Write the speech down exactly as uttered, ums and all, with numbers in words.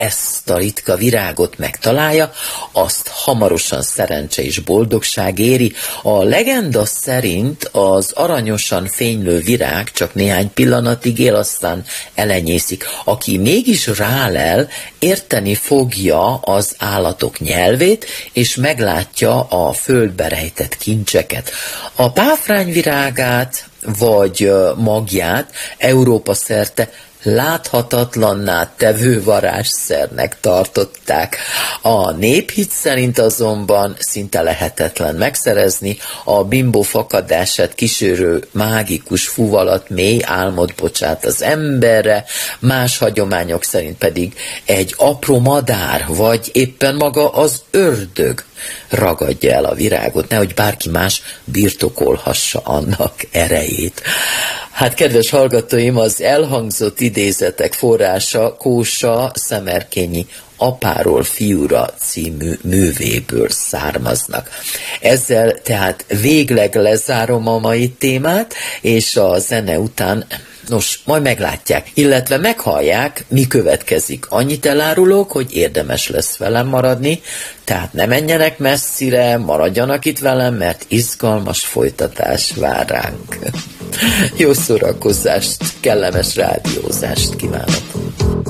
ezt a ritka virágot megtalálja, azt hamarosan szerencse és boldogság éri. A legenda szerint az aranyosan fénylő virág csak néhány pillanatig él, aztán elenyészik. Aki mégis rálel, érteni fogja az állatok nyelvét, és meglátja a földbe rejtett kincseket. A páfrányvirágát vagy magját Európa szerte láthatatlanná tevő varázsszernek tartották. A néphit szerint azonban szinte lehetetlen megszerezni, a bimbó fakadását kísérő mágikus fuvalat mély álmot bocsát az emberre, más hagyományok szerint pedig egy apró madár, vagy éppen maga az ördög ragadja el a virágot, nehogy bárki más birtokolhassa annak erejét. Hát, kedves hallgatóim, az elhangzott idézetek forrása Kósa Szemerkényi Apáról fiúra című művéből származnak. Ezzel tehát végleg lezárom a mai témát, és a zene után, nos, majd meglátják, illetve meghallják, mi következik. Annyit elárulok, hogy érdemes lesz velem maradni, tehát ne menjenek messzire, maradjanak itt velem, mert izgalmas folytatás vár ránk. Jó szórakozást, kellemes rádiózást kívánok!